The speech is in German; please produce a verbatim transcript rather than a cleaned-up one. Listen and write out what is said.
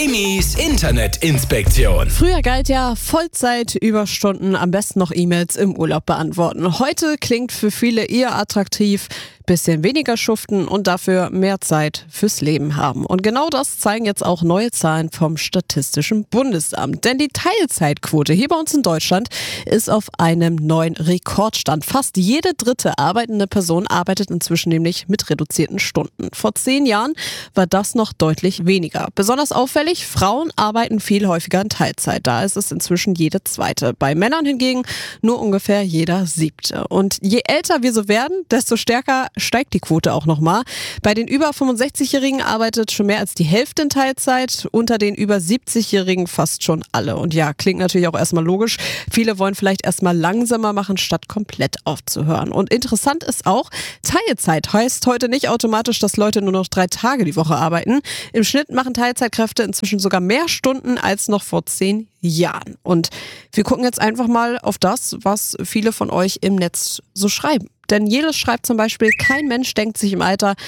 Amy's Internetinspektion. Früher galt ja Vollzeit, Überstunden, am besten noch E-Mails im Urlaub beantworten. Heute klingt für viele eher attraktiv, bisschen weniger schuften und dafür mehr Zeit fürs Leben haben. Und genau das zeigen jetzt auch neue Zahlen vom Statistischen Bundesamt. Denn die Teilzeitquote hier bei uns in Deutschland ist auf einem neuen Rekordstand. Fast jede dritte arbeitende Person arbeitet inzwischen nämlich mit reduzierten Stunden. Vor zehn Jahren war das noch deutlich weniger. Besonders auffällig, Frauen arbeiten viel häufiger in Teilzeit. Da ist es inzwischen jede zweite. Bei Männern hingegen nur ungefähr jeder siebte. Und je älter wir so werden, desto stärker steigt die Quote auch nochmal. Bei den über fünfundsechzigjährigen arbeitet schon mehr als die Hälfte in Teilzeit, unter den über siebzigjährigen fast schon alle. Und ja, klingt natürlich auch erstmal logisch. Viele wollen vielleicht erstmal langsamer machen, statt komplett aufzuhören. Und interessant ist auch, Teilzeit heißt heute nicht automatisch, dass Leute nur noch drei Tage die Woche arbeiten. Im Schnitt machen Teilzeitkräfte inzwischen sogar mehr Stunden als noch vor zehn Jahren. Und wir gucken jetzt einfach mal auf das, was viele von euch im Netz so schreiben. Denn Jelis schreibt zum Beispiel, kein Mensch denkt sich im Alter,